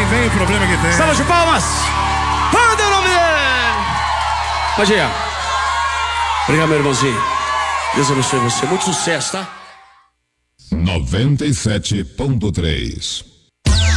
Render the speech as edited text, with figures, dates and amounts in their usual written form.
tem o problema que tem. Salve de palmas. Manda o nome dele. Pode ir. Obrigado, meu irmãozinho. Deus abençoe você. Muito sucesso, tá? 97.3